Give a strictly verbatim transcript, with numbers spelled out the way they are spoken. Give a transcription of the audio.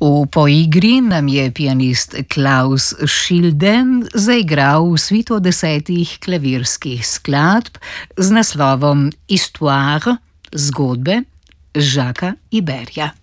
V poigri nam je pianist Klaus Schilde zaigral svito desetih klavirskih skladb z naslovom Histoire, zgodbe Žaka Iberja.